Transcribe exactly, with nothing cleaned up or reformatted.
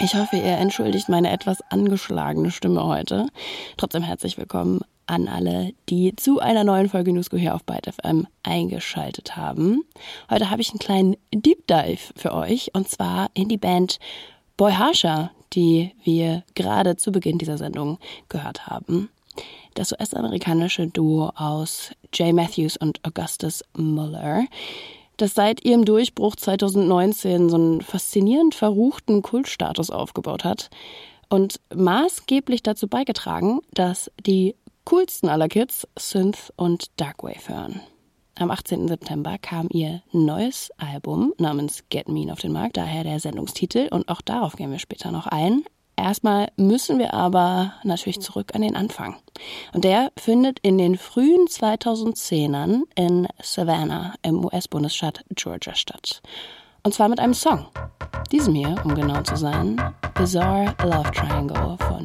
Ich hoffe, ihr entschuldigt meine etwas angeschlagene Stimme heute. Trotzdem herzlich willkommen an alle, die zu einer neuen Folge Newsco hier auf Byte F M eingeschaltet haben. Heute habe ich einen kleinen Deep Dive für euch, und zwar in die Band Boy Harsha, die wir gerade zu Beginn dieser Sendung gehört haben. Das U S-amerikanische Duo aus Jay Matthews und Augustus Muller, das seit ihrem Durchbruch zwanzig neunzehn so einen faszinierend verruchten Kultstatus aufgebaut hat und maßgeblich dazu beigetragen, dass die coolsten aller Kids Synth und Darkwave hören. Am achtzehnten September kam ihr neues Album namens Get Mean auf den Markt, daher der Sendungstitel, und auch darauf gehen wir später noch ein. Erstmal müssen wir aber natürlich zurück an den Anfang. Und der findet in den frühen zweitausendzehnern in Savannah im U S-Bundesstaat Georgia statt. Und zwar mit einem Song. Diesem hier, um genau zu sein, Bizarre Love Triangle von